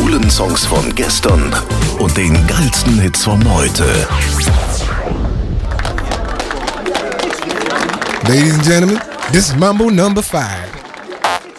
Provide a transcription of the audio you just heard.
coolen Songs von gestern und den geilsten Hits von heute. Ladies and gentlemen, this is Mambo number 5.